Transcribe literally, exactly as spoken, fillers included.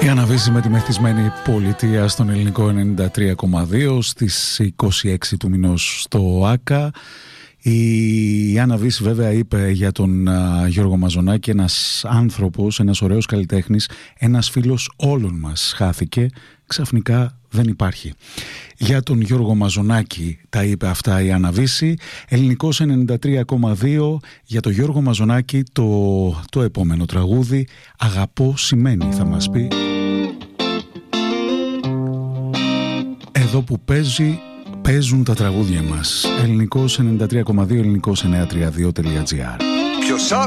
Η Αναβίση με τη μεθυσμένη πολιτεία στον ελληνικό ενενήντα τρία κόμμα δύο στις είκοσι έξι του μηνός στο ΆΚΑ. Η Άννα Βύση βέβαια είπε για τον α, Γιώργο Μαζονάκη, ένας άνθρωπος, ένας ωραίος καλλιτέχνης, ένας φίλος όλων μας χάθηκε, ξαφνικά δεν υπάρχει. Για τον Γιώργο Μαζονάκη τα είπε αυτά η Άννα Βύση. Ελληνικός ενενήντα τρία κόμμα δύο. Για τον Γιώργο Μαζονάκη το, το επόμενο τραγούδι «Αγαπώ σημαίνει» θα μας πει. Εδώ που παίζει παίζουν τα τραγούδια μας. Ελληνικός ενενήντα τρία κόμμα δύο, ελληνικός εννιακόσια τριάντα δύο τελεία τζι άρ. Ποιος